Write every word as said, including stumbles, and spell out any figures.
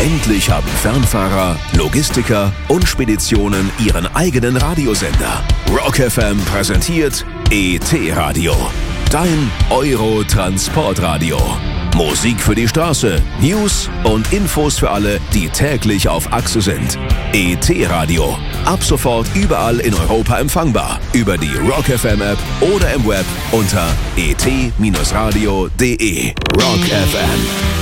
Endlich haben Fernfahrer, Logistiker und Speditionen ihren eigenen Radiosender. Rock F M präsentiert E T-Radio, dein Euro-Transportradio. Musik für die Straße, News und Infos für alle, die täglich auf Achse sind. E T-Radio, ab sofort überall in Europa empfangbar. Über die Rock F M App oder im Web unter e t Bindestrich radio punkt de. Rock F M.